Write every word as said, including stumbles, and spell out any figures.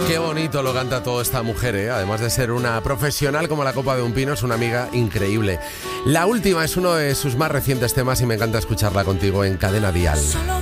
Qué bonito lo canta toda esta mujer, ¿eh? Además de ser una profesional como la copa de un pino, es una amiga increíble. La última es uno de sus más recientes temas y me encanta escucharla contigo en Cadena Dial. Solo